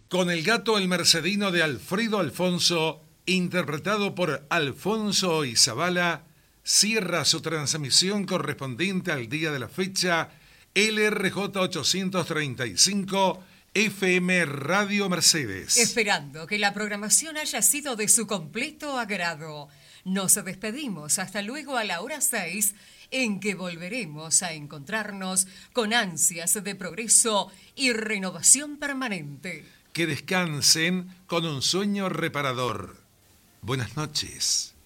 Con el gato el mercedino de Alfredo Alfonso, interpretado por Alfonso Izabala, cierra su transmisión correspondiente al día de la fecha LRJ 835 FM Radio Mercedes. Esperando que la programación haya sido de su completo agrado. Nos despedimos hasta luego a la hora 6, en que volveremos a encontrarnos con ansias de progreso y renovación permanente. Que descansen con un sueño reparador. Buenas noches.